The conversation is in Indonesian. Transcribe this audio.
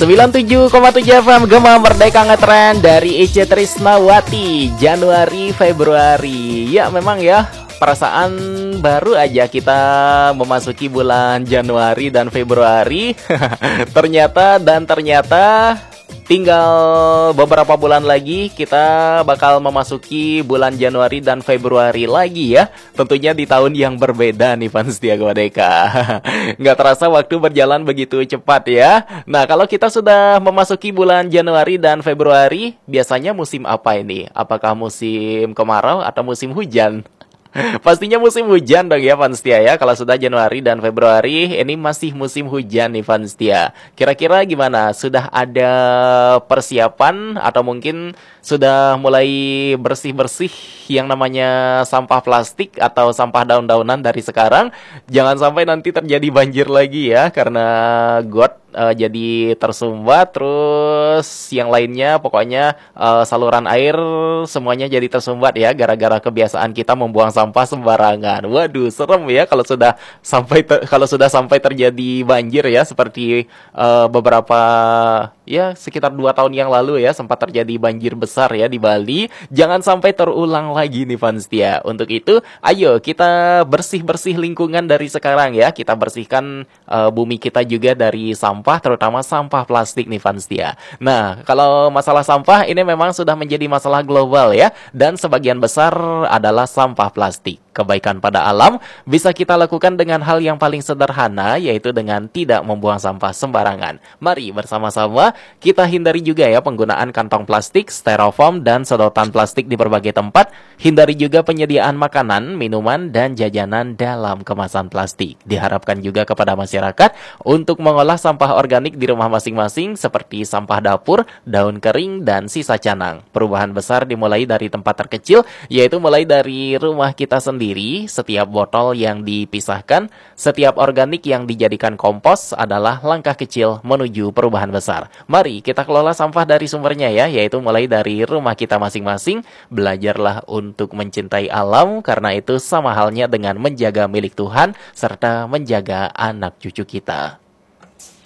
97,7 FM Gema Merdeka Ngetren dari Ice Trisnawati. Januari, Februari. Ya memang ya, perasaan baru aja kita memasuki bulan Januari dan Februari. Ternyata tinggal beberapa bulan lagi kita bakal memasuki bulan Januari dan Februari lagi ya. Tentunya di tahun yang berbeda nih fans Setia Merdeka. Nggak terasa waktu berjalan begitu cepat ya. Nah kalau kita sudah memasuki bulan Januari dan Februari, biasanya musim apa ini? Apakah musim kemarau atau musim hujan? Pastinya musim hujan dong ya fans setia ya. Kalau sudah Januari dan Februari, ini masih musim hujan nih fans setia. Kira-kira gimana? Sudah ada persiapan atau mungkin sudah mulai bersih-bersih yang namanya sampah plastik atau sampah daun-daunan dari sekarang? Jangan sampai nanti terjadi banjir lagi ya, karena got jadi tersumbat, terus yang lainnya pokoknya saluran air semuanya jadi tersumbat ya, gara-gara kebiasaan kita membuang sampah sembarangan. Waduh, serem ya kalau sudah sampai terjadi banjir ya, seperti beberapa ya sekitar 2 tahun yang lalu ya sempat terjadi banjir besar ya di Bali. Jangan sampai terulang lagi nih fans setia. Untuk itu, ayo kita bersih-bersih lingkungan dari sekarang ya. Kita bersihkan bumi kita juga dari sampah, terutama sampah plastik nih fans setia. Nah, kalau masalah sampah ini memang sudah menjadi masalah global ya, dan sebagian besar adalah sampah plastik. Kebaikan pada alam bisa kita lakukan dengan hal yang paling sederhana, yaitu dengan tidak membuang sampah sembarangan. Mari bersama-sama kita hindari juga ya penggunaan kantong plastik, styrofoam, dan sedotan plastik di berbagai tempat. Hindari juga penyediaan makanan, minuman, dan jajanan dalam kemasan plastik. Diharapkan juga kepada masyarakat untuk mengolah sampah organik di rumah masing-masing seperti sampah dapur, daun kering, dan sisa canang. Perubahan besar dimulai dari tempat terkecil, yaitu mulai dari rumah kita sendiri. Setiap botol yang dipisahkan, setiap organik yang dijadikan kompos adalah langkah kecil menuju perubahan besar. Mari kita kelola sampah dari sumbernya ya, yaitu mulai dari rumah kita masing-masing. Belajarlah untuk mencintai alam, karena itu sama halnya dengan menjaga milik Tuhan serta menjaga anak cucu kita.